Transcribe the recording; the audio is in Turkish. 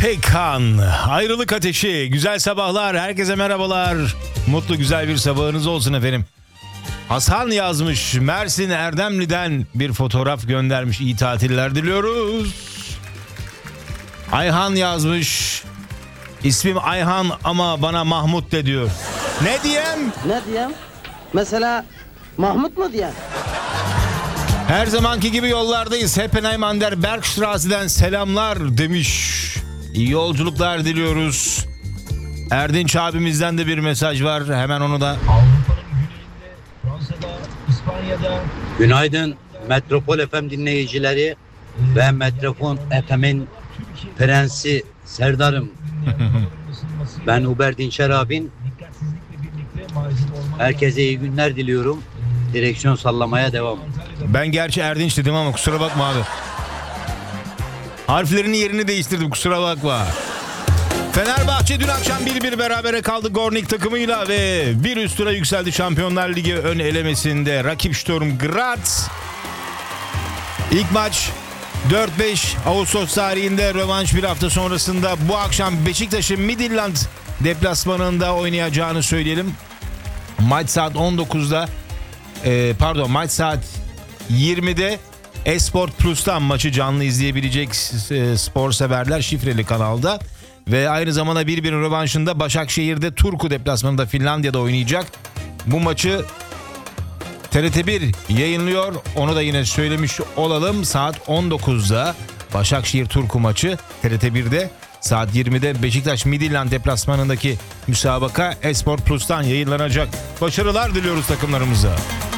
Pekkan, ayrılık ateşi, güzel sabahlar, herkese merhabalar. Mutlu güzel bir sabahınız olsun efendim. Hasan yazmış, Mersin Erdemli'den bir fotoğraf göndermiş, iyi tatiller diliyoruz. Ayhan yazmış, ismim Ayhan ama bana Mahmut de diyor. Ne diyeyim? Ne diyeyim? Mesela Mahmut mu diyeyim? Her zamanki gibi yollardayız. Heppenheim an der Bergstrasse'den selamlar demiş. İyi yolculuklar diliyoruz. Erdinç abimizden de bir mesaj var. Hemen onu da. Avrupa'nın güneyinde, Fransa'da, İspanya'da. Günaydın Metropol FM dinleyicileri ve Metropol FM'in prensi Serdar'ım. Ben Uber Dinçer abin. Herkese iyi günler diliyorum. Direksiyon sallamaya devam. Ben gerçi Erdinç dedim ama kusura bakma abi. Harflerinin yerini değiştirdim, kusura bakma. Fenerbahçe dün akşam 1-1 berabere kaldı Gornik takımıyla ve bir üst tura yükseldi Şampiyonlar Ligi ön elemesinde. Rakip Sturm Graz. İlk maç 4-5 Ağustos tarihinde, rövanş bir hafta sonrasında bu akşam Beşiktaş'ın Midtjylland deplasmanında oynayacağını söyleyelim. Maç saat 19'da maç saat 20'de Esport Plus'tan maçı canlı izleyebilecek spor severler şifreli kanalda. Ve aynı zamanda 1-1 rövanşında Başakşehir'de Turku deplasmanında Finlandiya'da oynayacak. Bu maçı TRT1 yayınlıyor. Onu da yine söylemiş olalım. Saat 19'da Başakşehir Turku maçı TRT1'de. Saat 20'de Beşiktaş Midtjylland deplasmanındaki müsabaka Esport Plus'tan yayınlanacak. Başarılar diliyoruz takımlarımıza.